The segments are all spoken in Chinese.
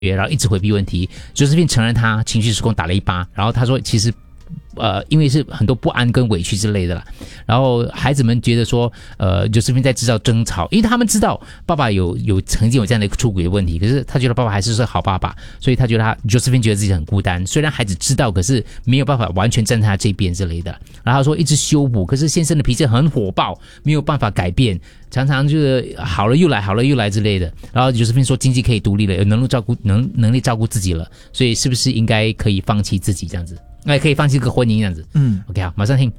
然后一直回避问题。Josephine 承认他情绪失控，打了一巴，然后他说其实因为是很多不安跟委屈之类的啦，然后孩子们觉得说Josephine 在制造争吵，因为他们知道爸爸有曾经有这样的出轨的问题，可是他觉得爸爸还是好爸爸，所以他觉得Josephine 觉得自己很孤单，虽然孩子知道，可是没有办法完全站在他这边之类的。然后他说一直修补，可是先生的脾气很火爆，没有办法改变，常常就是好了又来，好了又来之类的。然后Josephine说经济可以独立了，有能力照顾自己了，所以是不是应该可以放弃自己这样子？可以放弃这个婚姻这样子。OK 好，马上听。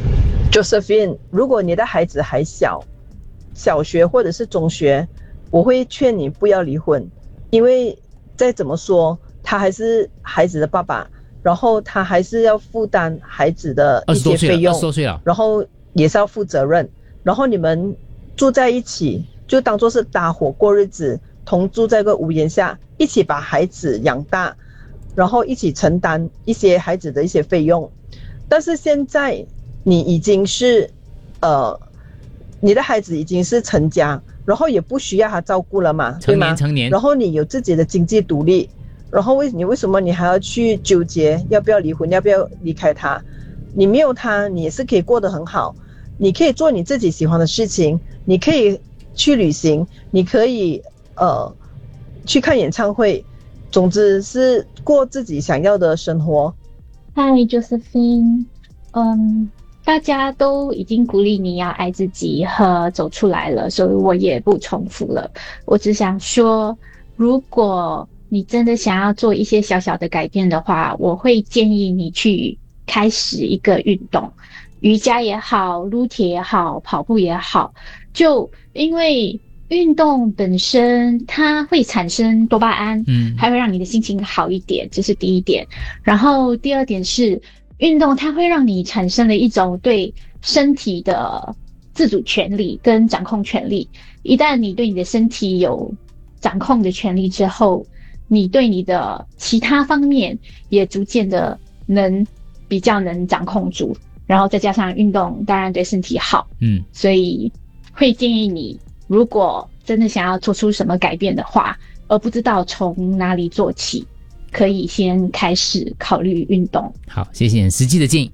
Josephine， 如果你的孩子还小，小学或者是中学，我会劝你不要离婚，因为再怎么说他还是孩子的爸爸，然后他还是要负担孩子的一些费用，20 多岁了， 然后也是要负责任，然后你们住在一起就当作是搭伙过日子，同住在个屋檐下，一起把孩子养大，然后一起承担一些孩子的一些费用。但是现在你已经是你的孩子已经是成家，然后也不需要他照顾了嘛，对吗？ 成年， 然后你有自己的经济独立，然后为什么你还要去纠结要不要离婚，要不要离开他？你没有他，你也是可以过得很好，你可以做你自己喜欢的事情，你可以去旅行，你可以去看演唱会，总之是过自己想要的生活。 Hi Josephine， 大家都已经鼓励你要爱自己和走出来了，所以我也不重复了。我只想说，如果你真的想要做一些小小的改变的话，我会建议你去开始一个运动，瑜伽也好，撸铁也好，跑步也好，就因为运动本身它会产生多巴胺，还会让你的心情好一点，这是第一点。然后第二点是运动它会让你产生了一种对身体的自主权利跟掌控权利，一旦你对你的身体有掌控的权利之后，你对你的其他方面也逐渐的比较能掌控住，然后再加上运动当然对身体好，所以会建议你，如果真的想要做出什么改变的话，而不知道从哪里做起，可以先开始考虑运动。 好，谢谢你实际的建议。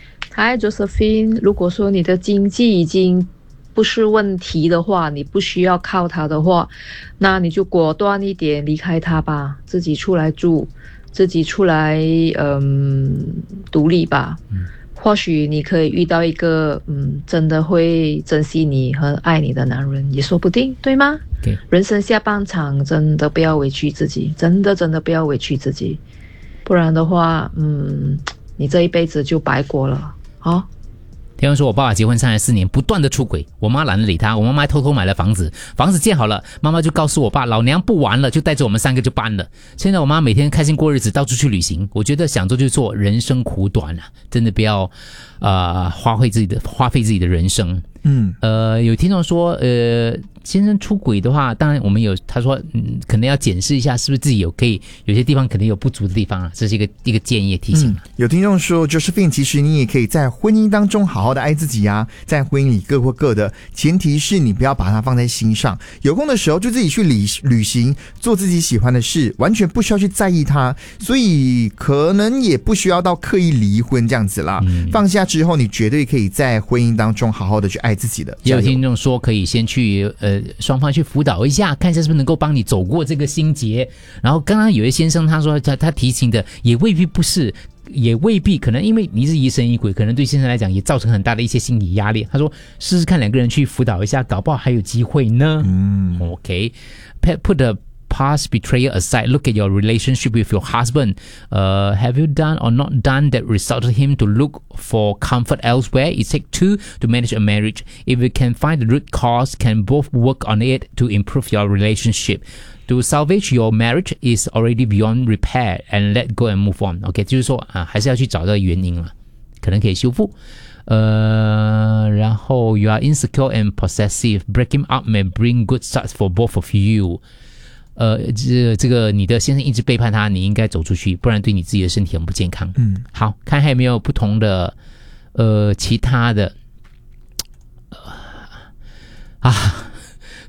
Hi Josephine， 如果说你的经济已经不是问题的话，你不需要靠他的话，那你就果断一点离开他吧，自己出来住，自己出来独立吧。或许你可以遇到一个真的会珍惜你和爱你的男人，也说不定，对吗？人生下半场真的不要委屈自己，真的不要委屈自己，不然的话你这一辈子就白过了。 听人说我爸爸结婚34年不断的出轨，我妈懒得理他，我妈妈还偷偷买了房子建好了，妈妈就告诉我爸老娘不玩了，就带着我们3个就搬了。现在我妈每天开心过日子，到处去旅行。我觉得想做就做，人生苦短啊，真的不要花费自己的人生。有听众说先生出轨的话，当然我们他说可能要检视一下是不是自己有些地方可能有不足的地方啊，这是一个建议提醒。 有听众说 Josephine， 其实你也可以在婚姻当中好好的爱自己啊，在婚姻里各过各的，前提是你不要把它放在心上，有空的时候就自己去旅行，做自己喜欢的事，完全不需要去在意它，所以可能也不需要到刻意离婚这样子啦。放下之后，你绝对可以在婚姻当中好好的去爱自己的。 也有听众说可以先去双方去辅导一下，看一下是不是能够帮你走过这个心结。然后刚刚有一位先生他说他提醒的也未必不是，也未必可能因为你是疑神疑鬼，可能对先生来讲也造成很大的一些心理压力。他说试试看2个人去辅导一下，搞不好还有机会呢。OK， put the past betrayal aside, look at your relationship with your husband. Have you done or not done that resulted him to look for comfort elsewhere? It takes two to manage a marriage. If you can find the root cause, can both work on it to improve your relationship. To salvage your marriage is already beyond repair and let go and move on. OK， 就是说还是要去找这个原因了，可能可以修复。然后 you are insecure and possessive. Breaking up may bring good starts for both of you. 这个你的先生一直背叛他，你应该走出去，不然对你自己的身体很不健康。好，看还有没有不同的其他的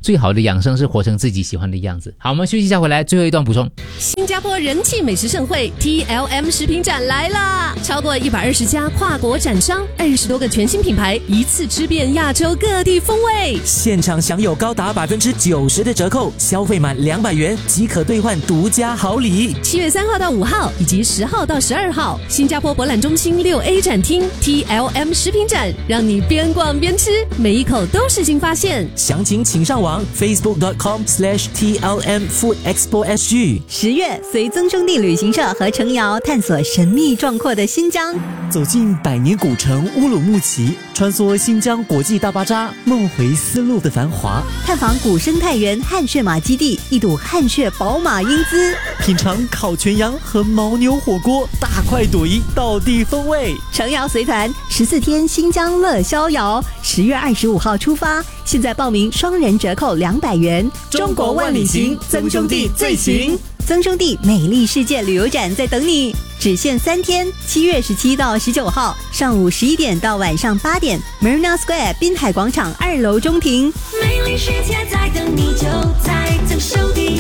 最好的养生是活成自己喜欢的样子。好，我们休息一下，回来最后一段补充。 新加坡人气美食盛会 TLM 食品展来啦！超过120家跨国展商，20多个全新品牌，一次吃遍亚洲各地风味。 现场享有高达90%的折扣，消费满200元即可兑换独家好礼。 7月3号到5号，以及10号到12号，新加坡博览中心6A 展厅 TLM 食品展，让你边逛边吃，每一口都是新发现。 详情请上网 facebook.com/TLM Food Expo SG。 10月，随曾兄弟旅行社和程瑶探索神秘壮阔的新疆， 走进百年古城乌鲁木齐，穿梭新疆国际大巴扎，梦回丝路的繁华， 探访古生态园汗血马基地，一睹汗血宝马英姿， 品尝烤全羊和牦牛火锅，大快朵颐，道地风味。 程瑶随团14天新疆乐逍遥，10月25号出发，现在报名双人折扣200元。 中国万里行，曾兄弟最行。 曾兄弟美丽世界旅游展在等你，只限3天，7月17到19号，上午11点到晚上8点 ，Marina Square 滨海广场2楼中庭。 美丽世界在等你，就在曾兄弟。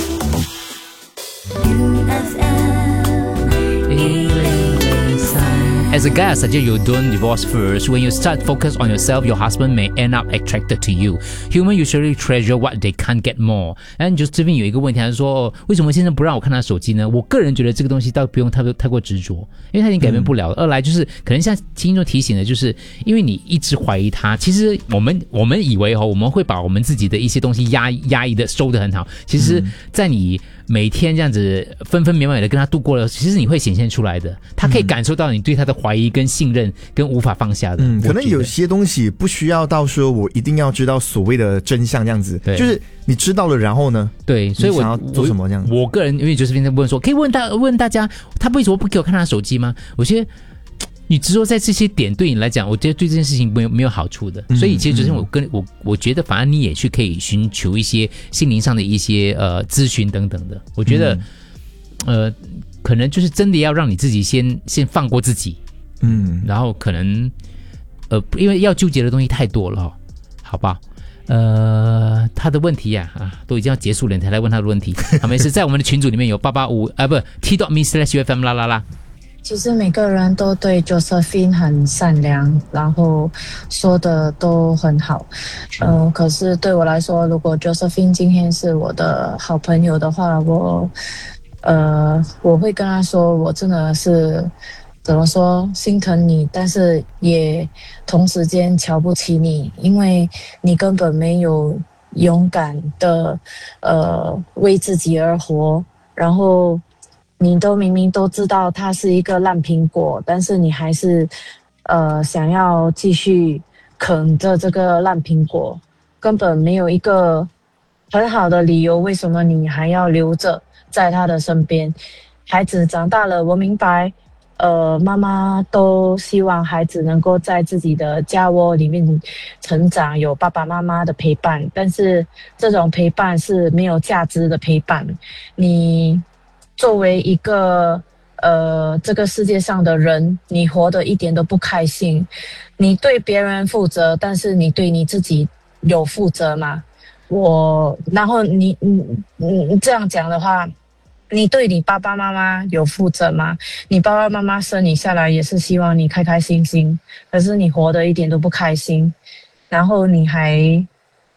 As a guy, I suggest you don't divorce first. When you start focus on yourself, your husband may end up attracted to you. Human usually treasure what they can't get more. 就这边有一个问题，他说为什么先生不让我看他手机呢？我个人觉得这个东西倒不用太过执着，因为他已经改变不了了。二来就是可能像听众提醒的，就是因为你一直怀疑他，其实我们以为我们会把我们自己的一些东西压抑的收得很好，其实在你每天这样子分分秒秒的跟他度过了，其实你会显现出来的，他可以感受到你对他的怀疑跟信任跟无法放下的。 可能有些东西不需要到说我一定要知道所谓的真相这样子，就是你知道了然后呢？ 对，所以我想要做什么这样子？ 我个人因为就是平常问说，可以问大家，他为什么不给我看他的手机吗？我觉得你只说在这些点对你来讲，我觉得对这件事情没有好处的，所以其实就是我觉得反而你也去可以寻求一些心灵上的一些咨询等等的。我觉得可能就是真的要让你自己先放过自己，然后可能因为要纠结的东西太多了，好吧？他的问题都已经要结束了，你才来问他的问题。好，没事，在我们的群组里面有885不 t.me/UFM 啦。 其实每个人都对 Josephine 很善良，然后说的都很好。可是对我来说，如果 Josephine 今天是我的好朋友的话，我会跟他说，我真的是怎么说，心疼你，但是也同时间瞧不起你，因为你根本没有勇敢的为自己而活，然后你都明明都知道它是一个烂苹果，但是你还是想要继续啃着这个烂苹果，根本没有一个很好的理由为什么你还要留着在他的身边。孩子长大了，我明白妈妈都希望孩子能够在自己的家窝里面成长，有爸爸妈妈的陪伴，但是这种陪伴是没有价值的陪伴。你作为一个这个世界上的人，你活得一点都不开心，你对别人负责，但是你对你自己有负责吗？然后你这样讲的话，你对你爸爸妈妈有负责吗？你爸爸妈妈生你下来也是希望你开开心心，可是你活得一点都不开心，然后你还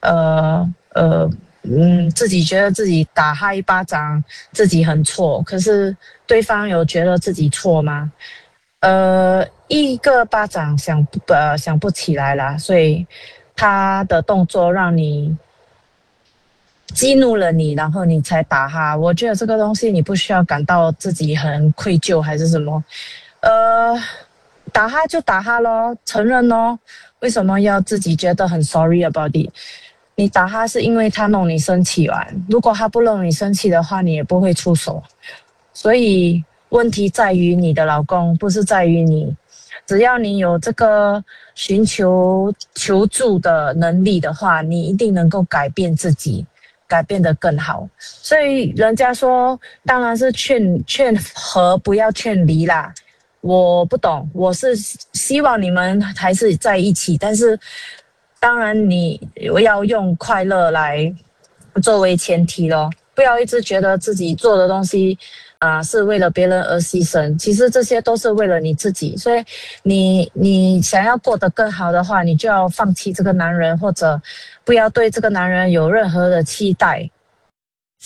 自己觉得自己打他一巴掌自己很错，可是对方有觉得自己错吗？一个巴掌想不起来啦，所以他的动作让你激怒了你，然后你才打他。我觉得这个东西你不需要感到自己很愧疚还是什么，打他就打他咯，承认咯，为什么要自己觉得很 sorry about it？你打他是因为他弄你生气完，如果他不弄你生气的话，你也不会出手。所以问题在于你的老公，不是在于你。只要你有这个寻求求助的能力的话，你一定能够改变自己，改变得更好。所以人家说，当然是劝和，不要劝离啦。我不懂，我是希望你们还是在一起，但是当然你要用快乐来作为前提咯，不要一直觉得自己做的东西是为了别人而牺牲，其实这些都是为了你自己。所以你想要过得更好的话，你就要放弃这个男人，或者不要对这个男人有任何的期待。